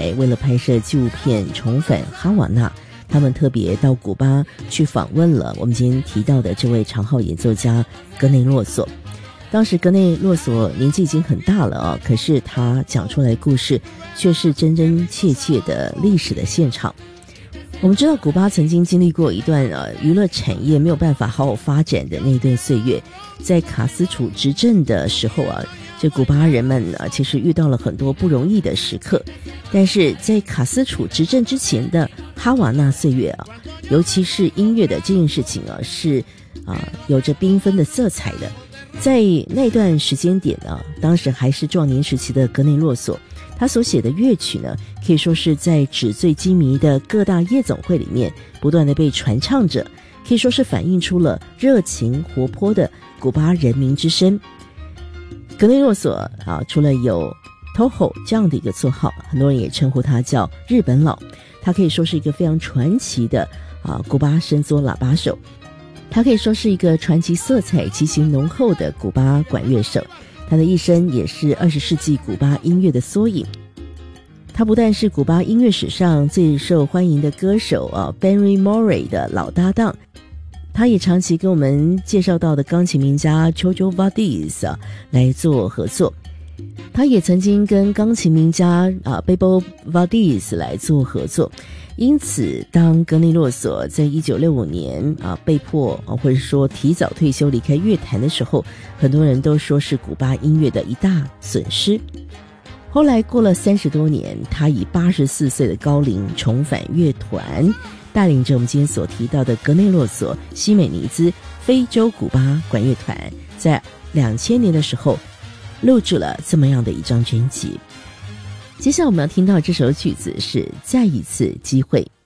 来为了拍摄纪录片重返哈瓦那，他们特别到古巴去访问了我们今天提到的这位长号演奏家格内洛索。当时格内洛索年纪已经很大了啊，可是他讲出来的故事却是真真切切的历史的现场。我们知道古巴曾经经历过一段娱乐产业没有办法好好发展的那一段岁月，在卡斯楚执政的时候啊，这古巴人们其实遇到了很多不容易的时刻。但是在卡斯楚执政之前的哈瓦那岁月啊，尤其是音乐的这件事情啊，是有着缤纷的色彩的。在那段时间点呢，当时还是壮年时期的格内洛索，他所写的乐曲呢，可以说是在纸醉金迷的各大夜总会里面不断的被传唱着，可以说是反映出了热情活泼的古巴人民之声。格内洛索除了有 Toho 这样的一个绰号，很多人也称呼他叫日本佬。他可以说是一个非常传奇的古巴伸缩喇叭手，他可以说是一个传奇色彩极其浓厚的古巴管乐手。他的一生也是20世纪古巴音乐的缩影。他不但是古巴音乐史上最受欢迎的歌手Benny Moré 的老搭档，他也长期跟我们介绍到的钢琴名家 Jojo Valdez 来做合作。他也曾经跟钢琴名家Bebo Valdez 来做合作。因此当格内洛索在1965年被迫或者说提早退休离开乐坛的时候，很多人都说是古巴音乐的一大损失。后来过了30多年，他以84岁的高龄重返乐团，带领着我们今天所提到的格内洛索西美尼兹非洲古巴管乐团，在2000年的时候录制了这么样的一张专辑。接下来我们要听到这首曲子是再一次机会。